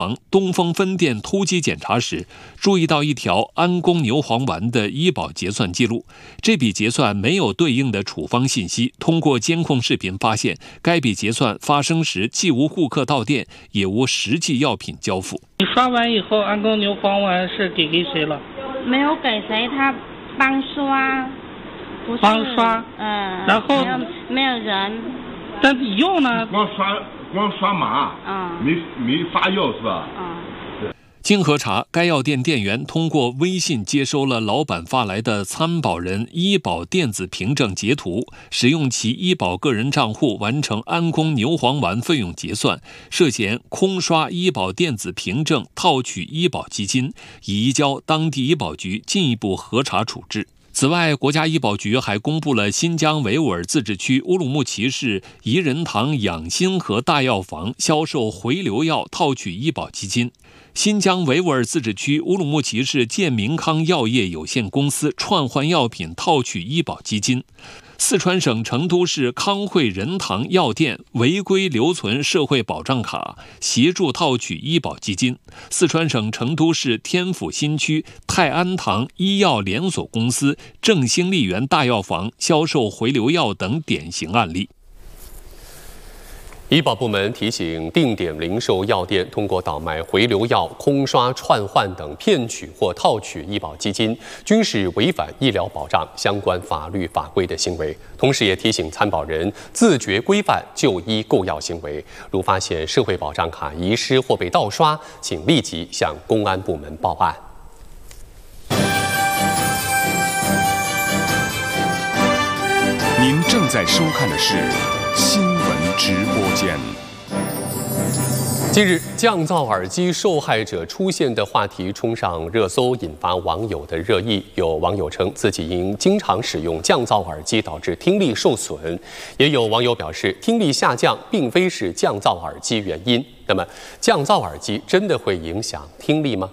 东风分店突击检查时，注意到一条安宫牛黄丸的医保结算记录，这笔结算没有对应的处方信息。通过监控视频发现，该笔结算发生时既无顾客到店，也无实际药品交付。 你刷完以后，安宫牛黄丸是给谁了？ 没有给谁，他帮刷，不是帮刷，然后没有人。 但你用呢？ 光刷码，没发药是吧？ 经核查，该药店店员通过微信接收了老板发来的参保人医保电子凭证截图，使用其医保个人账户完成安宫牛黄丸费用结算，涉嫌空刷医保电子凭证套取医保基金，已移交当地医保局进一步核查处置。此外，国家医保局还公布了新疆维吾尔自治区乌鲁木齐市怡仁堂养心和大药房销售回流药套取医保基金。新疆维吾尔自治区乌鲁木齐市健民康药业有限公司串换药品套取医保基金。四川省成都市康汇仁堂药店违规留存社会保障卡，协助套取医保基金。四川省成都市天府新区泰安堂医药连锁公司正兴丽园大药房销售回流药等典型案例。 医保部门提醒定点零售药店通过倒卖回流药、空刷、串换等骗取或套取医保基金，均是违反医疗保障相关法律法规的行为。同时，也提醒参保人自觉规范就医购药行为。如发现社会保障卡遗失或被盗刷，请立即向公安部门报案。 您正在收看的是新闻直播间。 近日，降噪耳机受害者出现的话题冲上热搜，引发网友的热议。有网友称自己因经常使用降噪耳机导致听力受损，也有网友表示听力下降并非是降噪耳机原因。那么，降噪耳机真的会影响听力吗？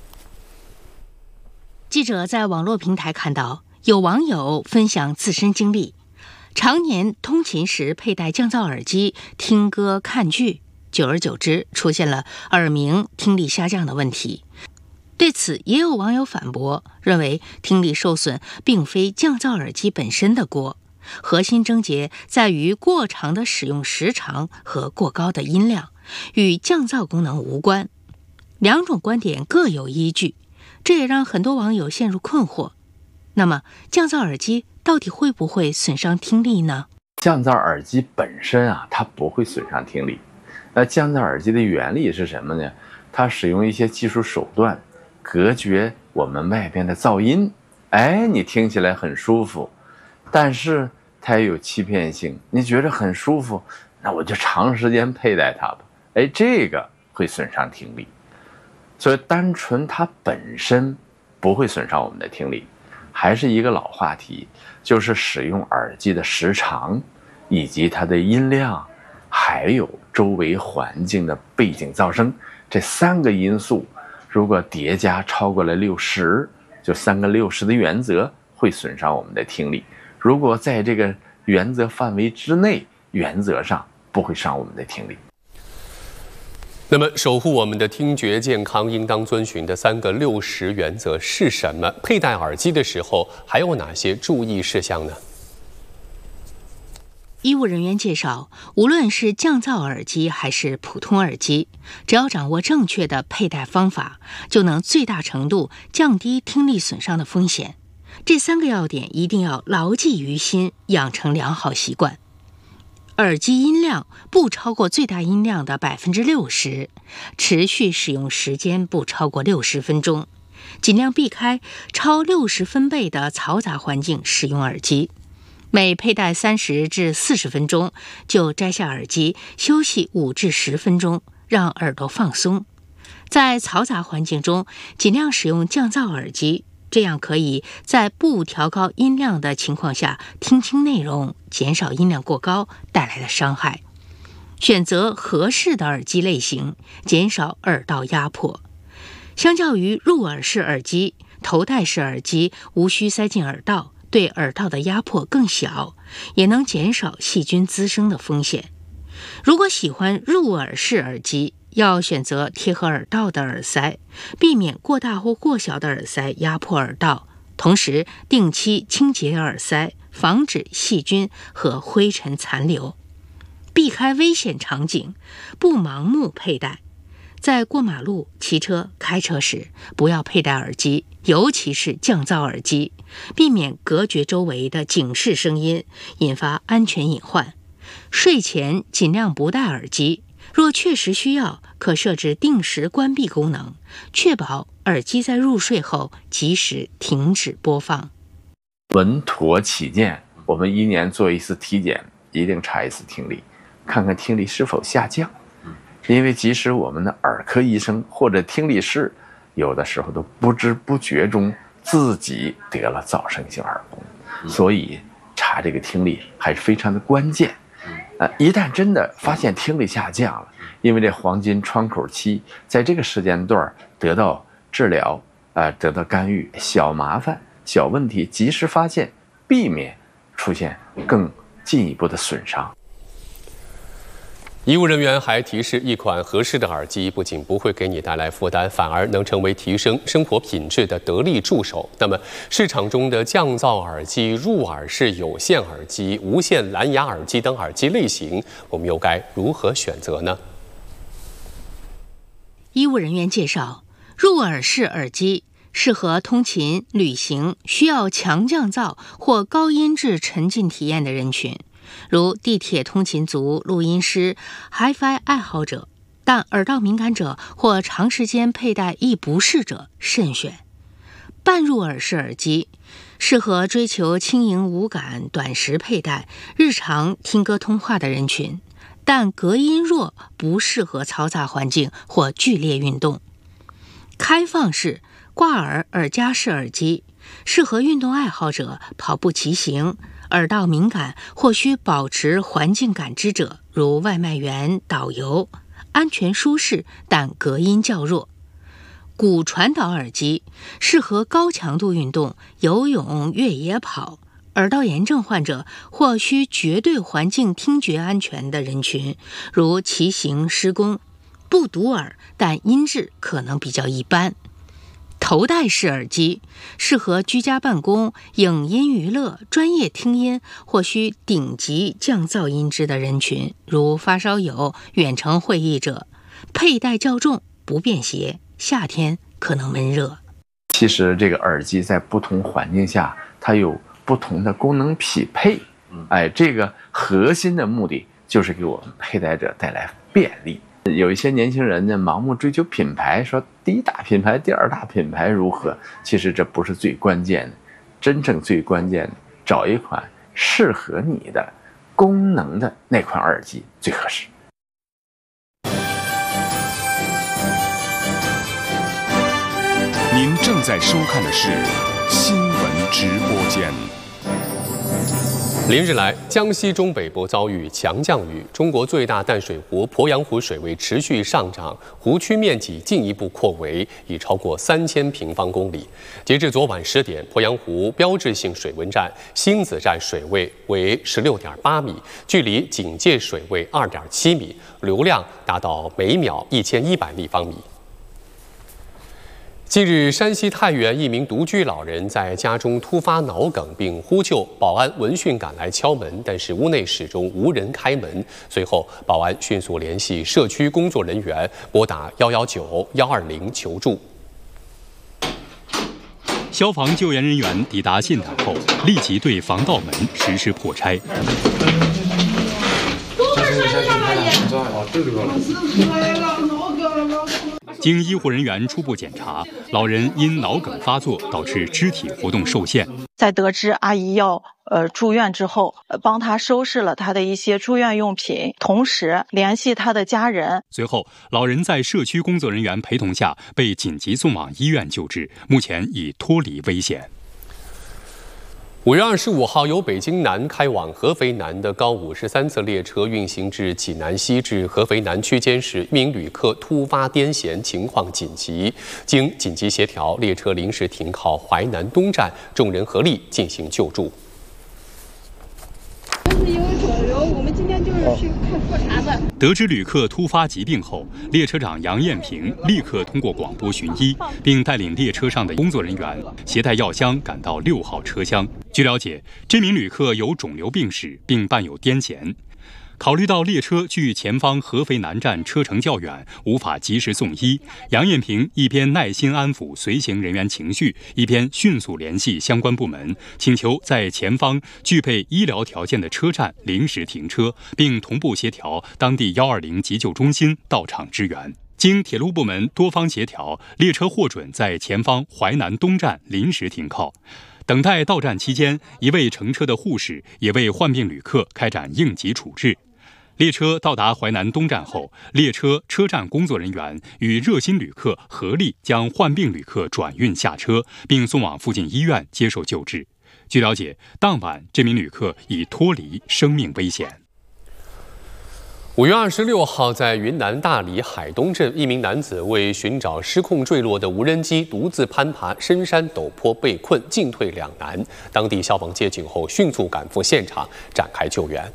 记者在网络平台看到，有网友分享自身经历。常年通勤时佩戴降噪耳机听歌看剧，久而久之出现了耳鸣、听力下降的问题。对此，也有网友反驳，认为听力受损并非降噪耳机本身的锅，核心症结在于过长的使用时长和过高的音量，与降噪功能无关。两种观点各有依据，这也让很多网友陷入困惑。那么，降噪耳机到底会不会损伤听力呢？ 降噪耳机本身它不会损伤听力。那降噪耳机的原理是什么呢？它使用一些技术手段，隔绝我们外边的噪音。你听起来很舒服，但是它也有欺骗性。你觉得很舒服，那我就长时间佩戴它吧。这个会损伤听力。所以单纯它本身不会损伤我们的听力。还是一个老话题，就是使用耳机的时长，以及它的音量，还有周围环境的背景噪声，这三个因素如果叠加超过了60，就3个60的原则会损伤我们的听力。如果在这个原则范围之内，原则上不会伤我们的听力。 那么，守护我们的听觉健康应当遵循的3个60原则是什么？佩戴耳机的时候还有哪些注意事项呢？ 医务人员介绍，无论是降噪耳机还是普通耳机，只要掌握正确的佩戴方法，就能最大程度降低听力损伤的风险。这3个要点一定要牢记于心，养成良好习惯。耳机音量不超过最大音量的60%，持续使用时间不超过60分钟，尽量避开超60分贝的嘈杂环境使用耳机。每佩戴30至40分钟就摘下耳机休息5至10分钟，让耳朵放松。在嘈杂环境中尽量使用降噪耳机，这样可以在不调高音量的情况下听清内容，减少音量过高带来的伤害。选择合适的耳机类型，减少耳道压迫。相较于入耳式耳机，头戴式耳机无需塞进耳道，对耳道的压迫更小，也能减少细菌滋生的风险。如果喜欢入耳式耳机， 要选择贴合耳道的耳塞，避免过大或过小的耳塞压迫耳道，同时定期清洁耳塞，防止细菌和灰尘残留。避开危险场景，不盲目佩戴。在过马路、骑车、开车时，不要佩戴耳机，尤其是降噪耳机，避免隔绝周围的警示声音，引发安全隐患。睡前尽量不戴耳机，若确实需要，可设置定时关闭功能，确保耳机在入睡后及时停止播放。 稳妥起见，我们1年做一次体检，一定查一次听力，看看听力是否下降。因为即使我们的耳科医生或者听力师，有的时候都不知不觉中自己得了噪声性耳聋，所以查这个听力还是非常的关键。一旦真的发现听力下降了，因为这黄金窗口期，在这个时间段得到治疗，得到干预，小麻烦、小问题及时发现，避免出现更进一步的损伤。 医务人员还提示，一款合适的耳机不仅不会给你带来负担，反而能成为提升生活品质的得力助手。那么，市场中的降噪耳机、入耳式有线耳机、无线蓝牙耳机等耳机类型，我们又该如何选择呢？ 医务人员介绍，入耳式耳机适合通勤、旅行需要强降噪或高音质沉浸体验的人群，如地铁通勤族、录音师、Hi-Fi 爱好者，但耳道敏感者或长时间佩戴易不适者慎选。半入耳式耳机适合追求轻盈无感、短时佩戴、日常听歌通话的人群，但隔音弱，不适合嘈杂环境或剧烈运动。开放式挂耳耳夹式耳机适合运动爱好者、跑步骑行、耳道敏感或需保持环境感知者，如外卖员、导游，安全舒适，但隔音较弱。骨传导耳机适合高强度运动、游泳、越野跑，耳道炎症患者或需绝对环境听觉安全的人群，如骑行、施工，不堵耳，但音质可能比较一般。头戴式耳机适合居家办公、影音娱乐、专业听音或需顶级降噪音质的人群，如发烧友、远程会议者，佩戴较重，不便携，夏天可能闷热。 其实这个耳机在不同环境下，它有不同的功能匹配。这个核心的目的就是给我们佩戴者带来便利。有一些年轻人呢，盲目追求品牌，说第一大品牌、第二大品牌如何？其实这不是最关键的，真正最关键的，找一款适合你的功能的那款耳机最合适。 您正在收看的是新闻直播间。 连日来，江西中北部遭遇强降雨，中国最大淡水湖鄱阳湖水位持续上涨，湖区面积进一步扩围，已超过3000平方公里。截至昨晚10点，鄱阳湖标志性水文站星子站水位为16.8米，距离警戒水位2.7米，流量达到每秒1100立方米。近日，山西太原一名独居老人在家中突发脑梗，并呼救，保安闻讯赶来敲门，但是屋内始终无人开门。随后，保安迅速联系社区工作人员，拨打119、120求助。 消防救援人员抵达现场后，立即对防盗门实施破拆。经医护人员初步检查，老人因脑梗发作导致肢体活动受限。 在得知阿姨要住院之后，帮他收拾了他的一些住院用品，同时联系他的家人。 随后，老人在社区工作人员陪同下被紧急送往医院救治，目前已脱离危险。 5月25号，由北京南开往合肥南的高53次列车运行至济南西至合肥南区间时，一名旅客突发癫痫，情况紧急。经紧急协调，列车临时停靠淮南东站，众人合力进行救助。 因为肿瘤，我们今天就是去看得知旅客突发疾病后，列车长杨艳平立刻通过广播寻医，并带领列车上的工作人员携带药箱赶到6号车厢。据了解，这名旅客有肿瘤病史，并伴有癫痫。考虑到列车距前方合肥南站车程较远，无法及时送医，杨艳平一边耐心安抚随行人员情绪，一边迅速联系相关部门，请求在前方具备医疗条件的车站临时停车，并同步协调当地120急救中心到场支援。经铁路部门多方协调，列车获准在前方淮南东站临时停靠。等待到站期间，一位乘车的护士也为患病旅客开展应急处置。列车到达淮南东站后，列车车站工作人员与热心旅客合力将患病旅客转运下车，并送往附近医院接受救治。据了解，当晚这名旅客已脱离生命危险。 5月26号，在云南大理海东镇，一名男子为寻找失控坠落的无人机，独自攀爬深山陡坡被困，进退两难。当地消防接警后，迅速赶赴现场展开救援。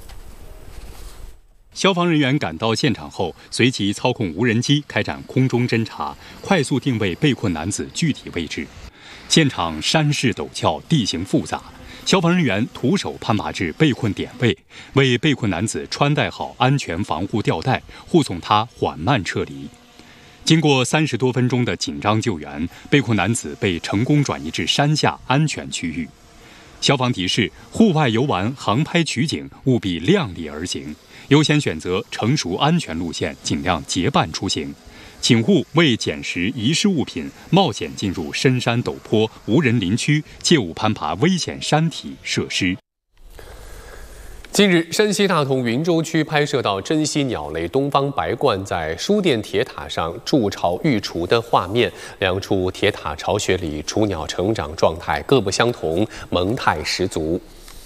消防人员赶到现场后，随即操控无人机开展空中侦察，快速定位被困男子具体位置。现场山势陡峭，地形复杂，消防人员徒手攀爬至被困点位，为被困男子穿戴好安全防护吊带，护送他缓慢撤离。经过30多分钟的紧张救援，被困男子被成功转移至山下安全区域。消防提示：户外游玩、航拍取景务必量力而行，优先选择成熟安全路线，尽量结伴出行。请勿为捡拾遗失物品冒险进入深山陡坡、无人林区，切勿攀爬危险山体设施。 近日，山西大同云州区拍摄到珍稀鸟类东方白鹳在书店铁塔上筑巢育雏的画面。2处铁塔巢穴里，雏鸟成长状态各不相同，萌态十足。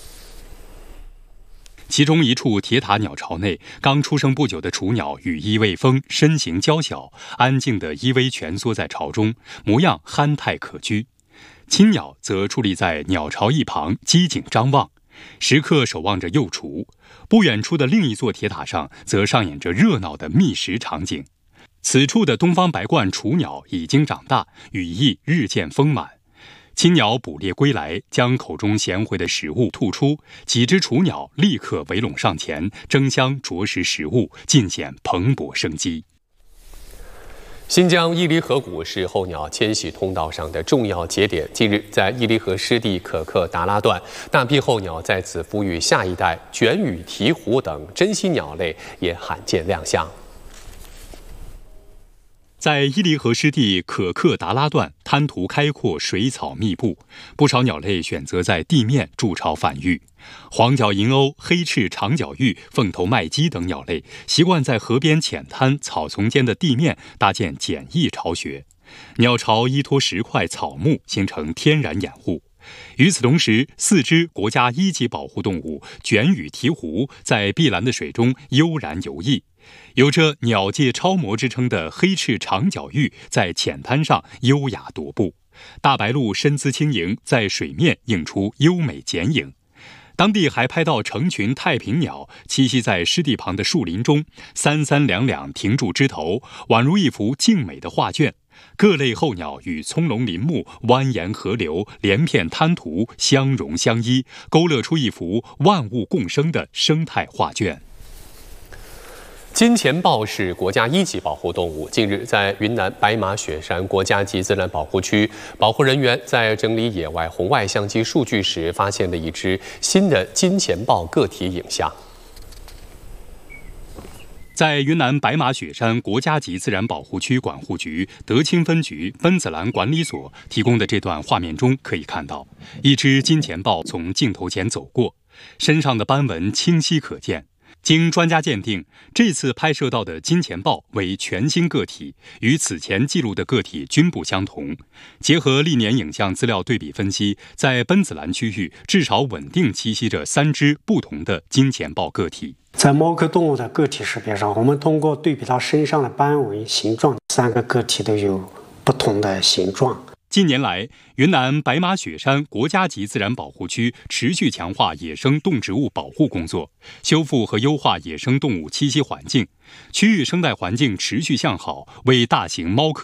其中一处铁塔鸟巢内，刚出生不久的雏鸟羽翼未丰，身形娇小，安静地依偎蜷缩在巢中，模样憨态可掬。亲鸟则矗立在鸟巢一旁，机警张望，时刻守望着幼雏。不远处的另一座铁塔上，则上演着热闹的觅食场景。此处的东方白鹳雏鸟已经长大，羽翼日渐丰满。亲鸟捕猎归来，将口中衔回的食物吐出，几只雏鸟立刻围拢上前，争相啄食食物，尽显蓬勃生机。 新疆伊犁河谷是候鸟迁徙通道上的重要节点。近日，在伊犁河湿地可克达拉段，大批候鸟在此孵育下一代，卷羽鹈鹕等珍稀鸟类也罕见亮相。 在伊犁河湿地可克达拉段，滩涂开阔，水草密布，不少鸟类选择在地面筑巢繁育。黄脚银鸥、黑翅长脚鹬、凤头麦鸡等鸟类习惯在河边浅滩、草丛间的地面搭建简易巢穴，鸟巢依托石块、草木，形成天然掩护。与此同时，4只国家1级保护动物卷羽鹈鹕在碧蓝的水中悠然游弋。有着鸟界超模之称的黑翅长脚鹬在浅滩上优雅踱步，大白鹭身姿轻盈，在水面映出优美剪影。当地还拍到成群太平鸟栖息在湿地旁的树林中，三三两两停住枝头，宛如一幅静美的画卷。各类候鸟与葱茏林木、蜿蜒河流、连片滩涂相融相依，勾勒出一幅万物共生的生态画卷。 金钱豹是国家1级保护动物。近日，在云南白马雪山国家级自然保护区，保护人员在整理野外红外相机数据时，发现了一只新的金钱豹个体影像。 在云南白马雪山国家级自然保护区管护局德清分局奔子栏管理所提供的这段画面中，可以看到一只金钱豹从镜头前走过，身上的斑纹清晰可见。经专家鉴定，这次拍摄到的金钱豹为全新个体，与此前记录的个体均不相同。结合历年影像资料对比分析，在奔子栏区域至少稳定栖息着3只不同的金钱豹个体。 在猫科动物的个体识别上，我们通过对比它身上的斑纹形状，3个个体都有不同的形状。 近年来，云南白马雪山国家级自然保护区持续强化野生动植物保护工作，修复和优化野生动物栖息环境，区域生态环境持续向好，为大型猫科